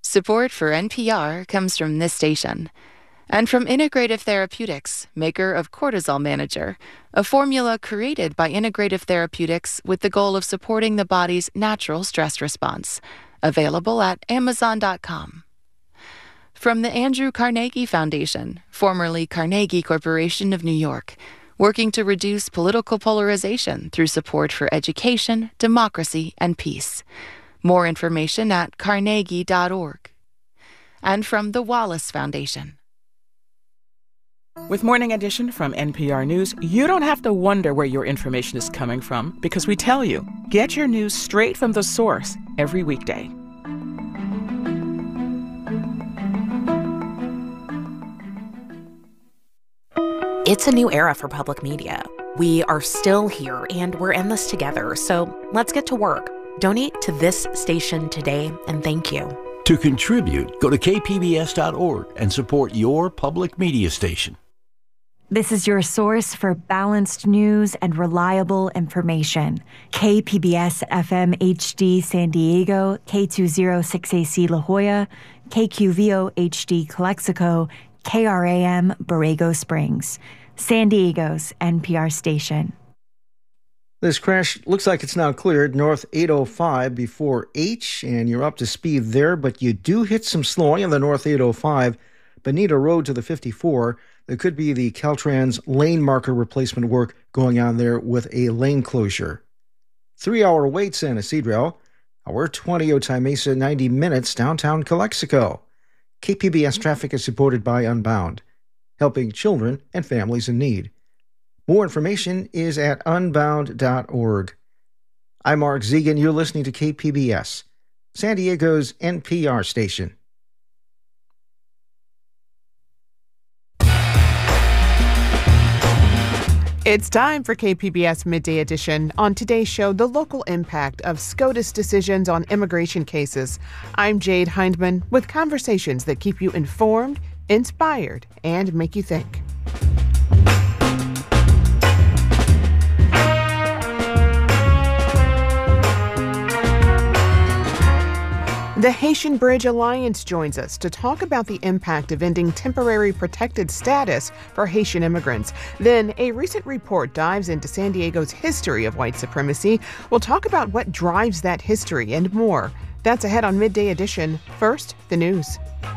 Support for NPR comes from this station and from Integrative Therapeutics, maker of Cortisol Manager, a formula created by Integrative Therapeutics with the goal of supporting the body's natural stress response. Available at Amazon.com. From the Andrew Carnegie Foundation, formerly Carnegie Corporation of New York, working to reduce political polarization through support for education, democracy, and peace. More information at carnegie.org. And from the Wallace Foundation. With Morning Edition from NPR News, you don't have to wonder where your information is coming from because we tell you. Get your news straight from the source every weekday. It's a new era for public media. We are still here, and we're in this together, so let's get to work. Donate to this station today, and thank you. To contribute, go to kpbs.org and support your public media station. This is your source for balanced news and reliable information. KPBS FM HD San Diego, K206AC La Jolla, KQVO HD Calexico, KRAM Borrego Springs, San Diego's NPR station. This crash looks like it's now cleared north 805 before H, and you're up to speed there, but you do hit some slowing on the north 805, Bonita Road to the 54. There could be the Caltrans lane marker replacement work going on there with a lane closure. 3-hour wait, San Ysidro. Hour 20, Otay Mesa, 90 minutes, downtown Calexico. KPBS traffic is supported by Unbound, helping children and families in need. More information is at unbound.org. I'm Mark Zegan. You're listening to KPBS, San Diego's NPR station. It's time for KPBS Midday Edition. On today's show, the local impact of SCOTUS decisions on immigration cases. I'm Jade Hindman with conversations that keep you informed, inspired, and make you think. The Haitian Bridge Alliance joins us to talk about the impact of ending temporary protected status for Haitian immigrants. Then, a recent report dives into San Diego's history of white supremacy. We'll talk about what drives that history and more. That's ahead on Midday Edition. First, the news.